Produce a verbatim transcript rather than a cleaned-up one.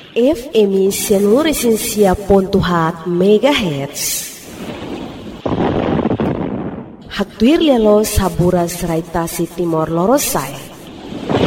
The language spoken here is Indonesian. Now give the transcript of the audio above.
F M Seluruh Pontuhat Megahertz. Haktuir lelo sabura serai tasi timor lorosai.